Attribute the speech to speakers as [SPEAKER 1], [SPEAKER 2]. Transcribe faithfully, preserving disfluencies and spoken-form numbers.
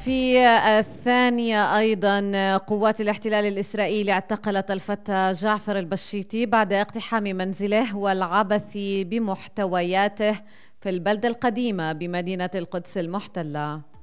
[SPEAKER 1] في الثانية أيضا قوات الاحتلال الإسرائيلي اعتقلت الفتى جعفر البشيتي بعد اقتحام منزله والعبث بمحتوياته في البلدة القديمة بمدينة القدس المحتلة.